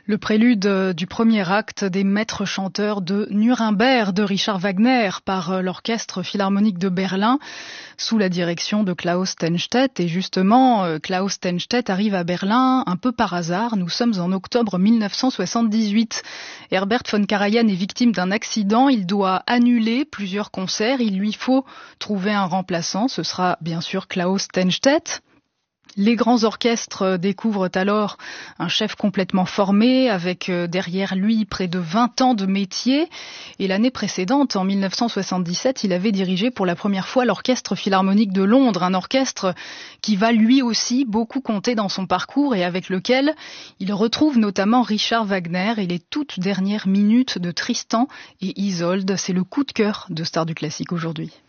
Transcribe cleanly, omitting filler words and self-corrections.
Le prélude du premier acte des maîtres chanteurs de Nuremberg de Richard Wagner par l'Orchestre Philharmonique de Berlin sous la direction de Klaus Steinstedt. Et justement, Klaus Steinstedt arrive à Berlin un peu par hasard. Nous sommes en octobre 1978. Herbert von Karajan est victime d'un accident. Il doit annuler plusieurs concerts. Il lui faut trouver un remplaçant. Ce sera bien sûr Klaus Steinstedt. Les grands orchestres découvrent alors un chef complètement formé, avec derrière lui près de 20 ans de métier. Et l'année précédente, en 1977, il avait dirigé pour la première fois l'Orchestre Philharmonique de Londres, un orchestre qui va lui aussi beaucoup compter dans son parcours et avec lequel il retrouve notamment Richard Wagner et les toutes dernières minutes de Tristan et Isolde. C'est le coup de cœur de Stars du classique aujourd'hui.